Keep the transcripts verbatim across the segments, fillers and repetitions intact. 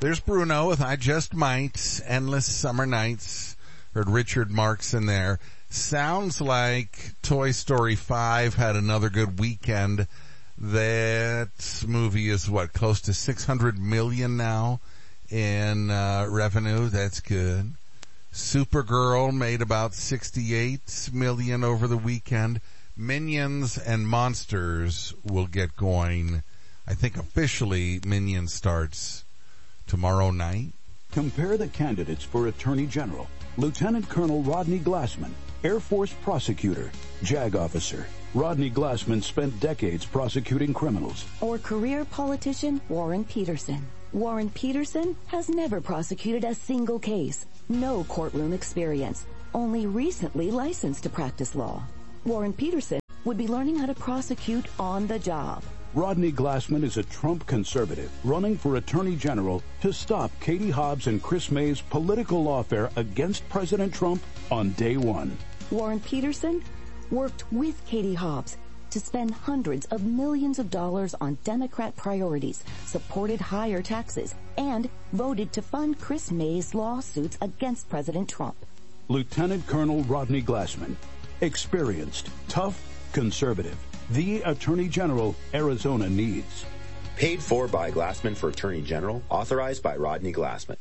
There's Bruno with I Just Might, Endless Summer Nights. Heard Richard Marx in there. Sounds like Toy Story five had another good weekend. That movie is what, close to six hundred million now in uh, revenue. That's good. Supergirl made about sixty-eight million over the weekend. Minions and Monsters will get going. I think officially Minions starts tomorrow night. Compare the candidates for Attorney General. Lieutenant Colonel Rodney Glassman, Air Force prosecutor, JAG officer. Rodney Glassman spent decades prosecuting criminals. Or career politician Warren Peterson. Warren Peterson has never prosecuted a single case. No courtroom experience. Only recently licensed to practice law. Warren Peterson would be learning how to prosecute on the job. Rodney Glassman is a Trump conservative running for Attorney General to stop Katie Hobbs and Chris May's political lawfare against President Trump on day one. Warren Peterson worked with Katie Hobbs to spend hundreds of millions of dollars on Democrat priorities, supported higher taxes, and voted to fund Chris May's lawsuits against President Trump. Lieutenant Colonel Rodney Glassman, experienced, tough, conservative. The Attorney General Arizona needs. Paid for by Glassman for Attorney General. Authorized by Rodney Glassman.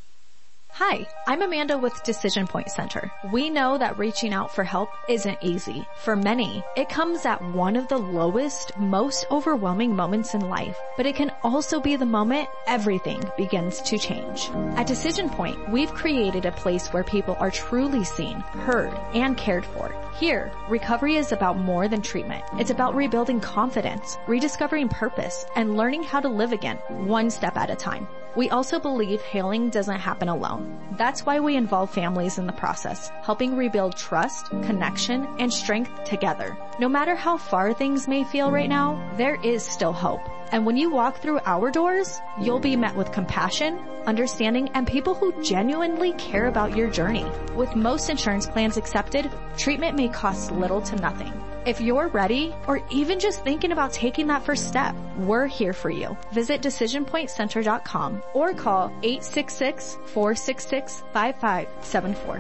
Hi, I'm Amanda with Decision Point Center. We know that reaching out for help isn't easy. For many, it comes at one of the lowest, most overwhelming moments in life, but it can also be the moment everything begins to change. At Decision Point, we've created a place where people are truly seen, heard, and cared for. Here, recovery is about more than treatment. It's about rebuilding confidence, rediscovering purpose, and learning how to live again, one step at a time. We also believe healing doesn't happen alone. That's why we involve families in the process, helping rebuild trust, connection, and strength together. No matter how far things may feel right now, there is still hope. And when you walk through our doors, you'll be met with compassion, understanding, and people who genuinely care about your journey. With most insurance plans accepted, treatment may cost little to nothing. If you're ready, or even just thinking about taking that first step, we're here for you. Visit decision point center dot com or call eight six six, four six six, five five seven four.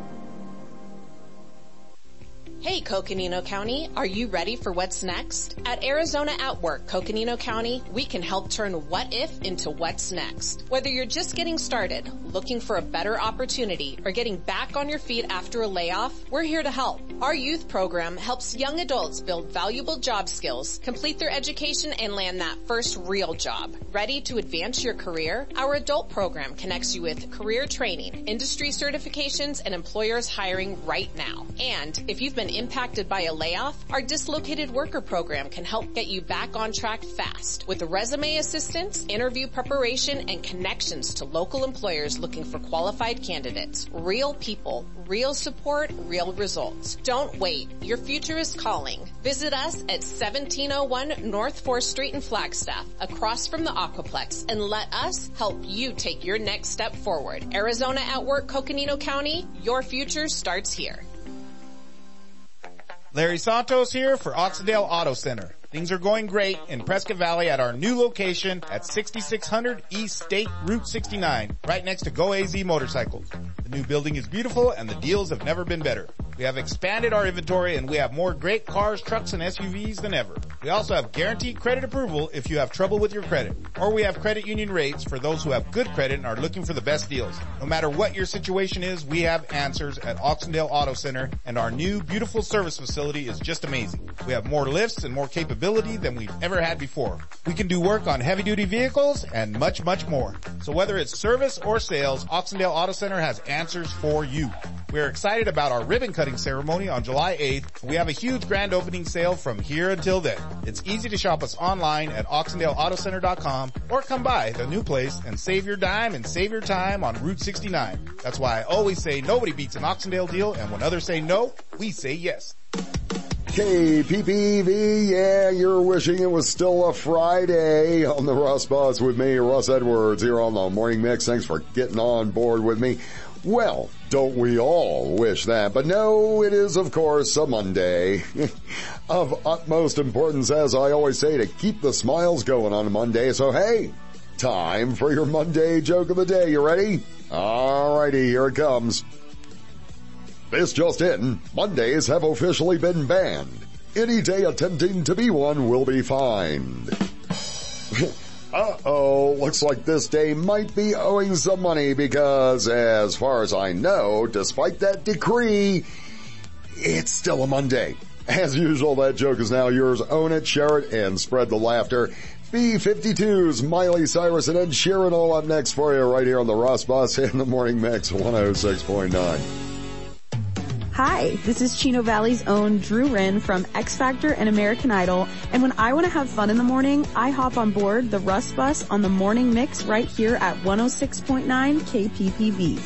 Hey Coconino County, are you ready for what's next? At Arizona at Work, Coconino County, we can help turn what if into what's next. Whether you're just getting started, looking for a better opportunity, or getting back on your feet after a layoff, we're here to help. Our youth program helps young adults build valuable job skills, complete their education, and land that first real job. Ready to advance your career? Our adult program connects you with career training, industry certifications, and employers hiring right now. And if you've been impacted by a layoff, our dislocated worker program can help get you back on track fast with resume assistance, interview preparation, and connections to local employers looking for qualified candidates. Real people, real support, real results. Don't wait. Your future is calling. Visit us at seventeen oh one North fourth Street in Flagstaff, across from the Aquaplex, and let us help you take your next step forward. Arizona at Work, Coconino County, your future starts here. Larry Santos here for Oxendale Auto Center. Things are going great in Prescott Valley at our new location at sixty-six hundred East State Route sixty-nine, right next to Go A Z Motorcycles. The new building is beautiful and the deals have never been better. We have expanded our inventory and we have more great cars, trucks, and S U Vs than ever. We also have guaranteed credit approval if you have trouble with your credit. Or we have credit union rates for those who have good credit and are looking for the best deals. No matter what your situation is, we have answers at Oxendale Auto Center, and our new beautiful service facility is just amazing. We have more lifts and more capability than we've ever had before. We can do work on heavy duty vehicles and much, much more. So whether it's service or sales, Oxendale Auto Center has answers for you. We're excited about our ribbon cutting ceremony on July eighth. We have a huge grand opening sale from here until then. It's easy to shop us online at oxendale auto center dot com or come by the new place and save your dime and save your time on Route sixty-nine. That's why I always say nobody beats an Oxendale deal, and when others say no, we say yes. K P P V, yeah, you're wishing it was still a Friday on the Russ Buzz with me, Russ Edwards, here on the Morning Mix. Thanks for getting on board with me. Well, don't we all wish that? But no, it is, of course, a Monday. Of utmost importance, as I always say, to keep the smiles going on a Monday. So, hey, Time for your Monday joke of the day. You ready? Alrighty, here it comes. This just in. Mondays have officially been banned. Any day attempting to be one will be fined. Uh-oh, looks like this day might be owing some money because, as far as I know, despite that decree, it's still a Monday. As usual, that joke is now yours. Own it, share it, and spread the laughter. B fifty-two's Miley Cyrus and Ed Sheeran all up next for you right here on the Ross Bus in the Morning Mix one oh six point nine. Hi, this is Chino Valley's own Drew Wren from X Factor and American Idol, and when I want to have fun in the morning, I hop on board the Russ Bus on the Morning Mix right here at one oh six point nine K P P V.